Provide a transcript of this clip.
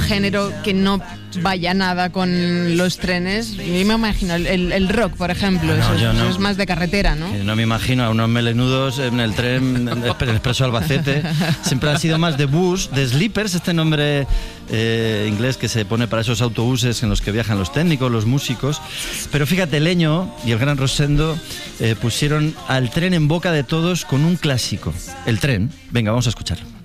género que no vaya nada con los trenes. Yo me imagino el rock, por ejemplo, eso es más de carretera, ¿no? No me imagino a unos melenudos en el tren, el Expreso Albacete. Siempre han sido más de bus, de sleepers, este nombre inglés que se pone para esos autobuses en los que viajan los técnicos, los músicos. Pero fíjate, Leño y el gran Rosendo pusieron al tren en boca de todos con un clásico, el tren. Venga, vamos a escucharlo.